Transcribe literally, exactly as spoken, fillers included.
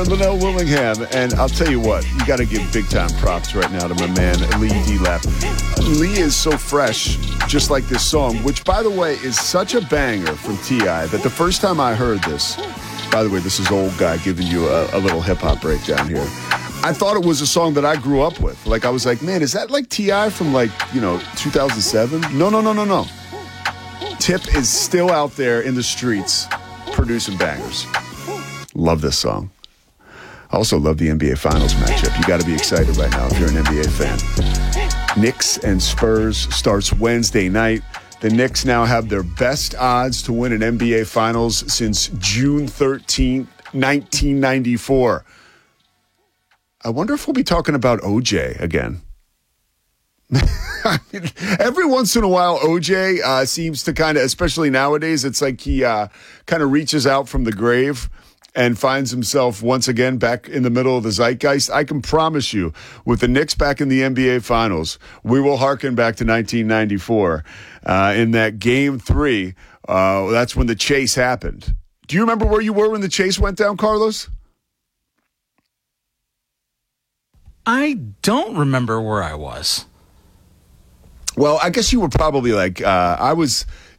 Linnell Willingham, and I'll tell you what, you got to give big time props right now to my man Lee D-Lap. Lee is so fresh, just like this song, which, by the way, is such a banger from T I that the first time I heard this, by the way, this is old guy giving you a, a little hip-hop breakdown here. I thought it was a song that I grew up with. Like, I was like, man, is that like T I from, like, you know, two thousand seven? No, no, no, no, no. Tip is still out there in the streets producing bangers. Love this song. I also love the N B A Finals matchup. You got to be excited right now if you're an N B A fan. Knicks and Spurs starts Wednesday night. The Knicks now have their best odds to win an N B A Finals since June thirteenth, nineteen ninety-four. I wonder if we'll be talking about O J again. I mean, every once in a while, O J uh, seems to kind of, especially nowadays, it's like he uh, kind of reaches out from the grave and finds himself once again back in the middle of the zeitgeist. I can promise you, with the Knicks back in the N B A Finals, we will harken back to nineteen ninety-four. Uh, in that game three, uh, that's when the chase happened. Do you remember where you were when the chase went down, Carlos? I don't remember where I was. Well, I guess you were probably like, uh, I was